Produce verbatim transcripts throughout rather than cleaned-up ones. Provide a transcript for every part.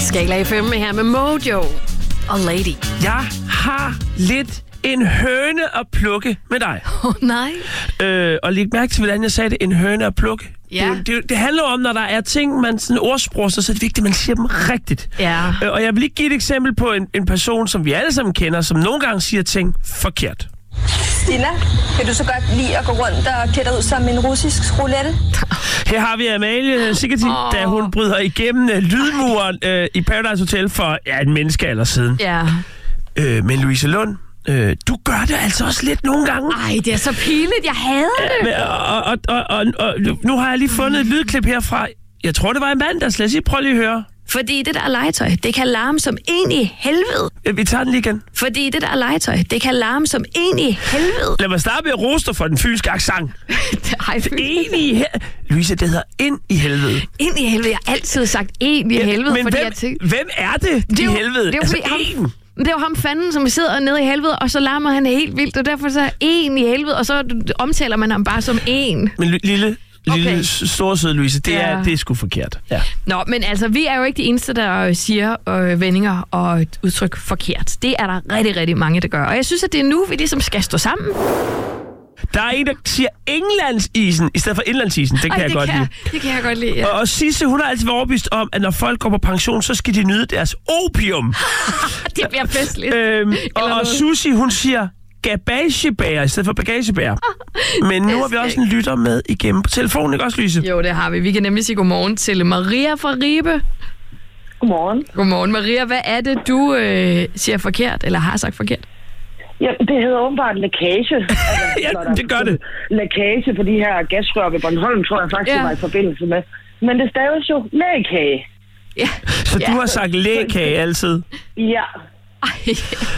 Skala F M her med Mojo og Lady. Jeg har lidt en høne at plukke med dig. Åh, oh, nej. Øh, og læg mærke til, hvordan jeg sagde det. En høne at plukke. Ja. Det, det, det handler om, når der er ting, man sådan ordsproger, så er det vigtigt, at man siger dem rigtigt. Ja. Øh, og jeg vil lige give et eksempel på en, en person, som vi alle sammen kender, som nogle gange siger ting forkert. Stina, kan du så godt lide at gå rundt og klæde dig ud som en russisk roulette? Her har vi Amalie Sigeti, oh. da hun bryder igennem uh, lydmuren uh, i Paradise Hotel for ja, en menneskealder siden. Ja. Øh, men Louise Lund, øh, du gør det altså også lidt nogle gange. Ej, det er så pinligt. Jeg hader det. Ja, og, og, og, og, og nu har jeg lige fundet et lydklip herfra. Jeg tror, det var i mandags. Lad os lige prøve lige at høre. Fordi det der legetøj, det kan larme som en i helvede. Vi tager den lige igen. Fordi det der legetøj, det kan larme som en i helvede. Lad mig starte med at rose dig for den fynske accent. Ej, En i helvede. Louise, det hedder ind i helvede. Ind i helvede. Jeg har altid sagt en i helvede. Men fordi hvem, jeg tænker, hvem er det, det i helvede? Det er jo altså fordi en. ham, det er jo ham fanden, som sidder nede i helvede, og så larmer han helt vildt, og derfor så er en i helvede, og så omtaler man ham bare som en. Men lille... Lille, Okay. store søde Louise, det, Ja. er, det er sgu forkert. Ja. Nå, men altså, vi er jo ikke de eneste, der siger øh, vendinger og udtryk forkert. Det er der rigtig, rigtig mange, der gør. Og jeg synes, at det er nu, vi ligesom skal stå sammen. Der er en, der siger Englandsisen i stedet for indlandsisen. Det kan Ej, jeg det godt kan, lide. Det kan jeg godt lide, ja. Og, og Sisse, hun har altid været overbevist om, at når folk går på pension, så skal de nyde deres opium. Det bliver festligt. øhm, og, og noget. Susie, hun siger bagagebærer i stedet for bagagebærer. Men nu har vi også en lytter med igennem på telefonen, ikke også, Louise? Jo, det har vi. Vi kan nemlig sige godmorgen til Maria fra Ribe. Godmorgen. Godmorgen, Maria. Hvad er det, du øh, siger forkert, eller har sagt forkert? Ja, det hedder åbenbart lækage. Altså, Ja, når der det gør det. Lækage på de her gasrør ved Bornholm, tror jeg faktisk, Ja. det var i forbindelse med. Men det staves jo lægekage. Ja. Så ja. du har sagt lægekage altid? Ja. Ej.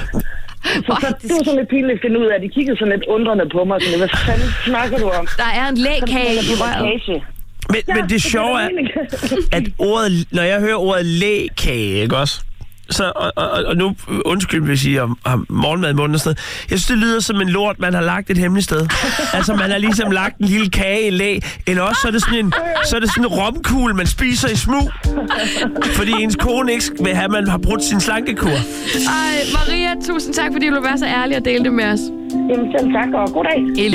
Så, så det var sådan lidt pinligt at finde ud af. De kiggede sådan lidt undrende på mig. Sådan, hvad fanden snakker du om? Der er en lægkage i røret. Lægekage. Men, Ja, men det sjove er, at ordet, når jeg hører ordet lægkage, ikke også? Så, og, og, og nu, undskyld, vil jeg sige, om, om morgenmad i munden og sådan noget. Jeg synes, det lyder som en lort, man har lagt et hemmeligt sted. Altså, man har ligesom lagt en lille kage i læg. Eller også, så er det sådan en, så er det sådan en romkugle, man spiser i smug. Fordi ens kone ikke vil have, at man har brudt sin slankekur. Ej, Maria, tusind tak, fordi du vil være så ærlig og dele det med os. Jamen selv tak, og god dag.